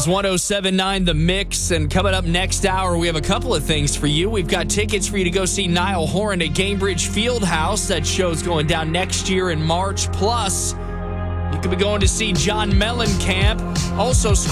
is 107.9 The Mix, and coming up next hour, we have a couple of things for you. We've got tickets for you to go see Niall Horan at Gainbridge Fieldhouse. That show's going down next year in March. Plus, you could be going to see John Mellencamp. Also,